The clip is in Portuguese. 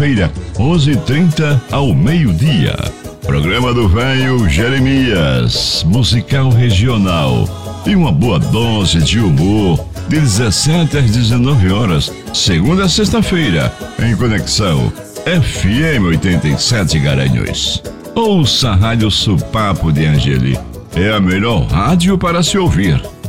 quarta-feira, 11h30 ao meio-dia. Programa do Velho Jeremias, musical regional e uma boa dose de humor, de 17 às 19 horas, segunda a sexta-feira, em conexão FM 87 Garanhuns. Ouça a Rádio Supapo de Angeli, é a melhor rádio para se ouvir.